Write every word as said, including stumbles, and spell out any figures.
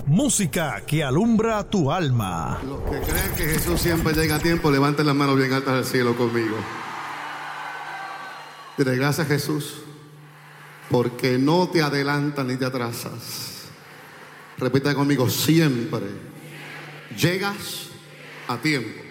música que alumbra tu alma. Los que creen que Jesús siempre llega a tiempo, levanten las manos bien altas al cielo conmigo. Dile gracias, Jesús, porque no te adelantas ni te atrasas. Repita conmigo, siempre llegas a tiempo.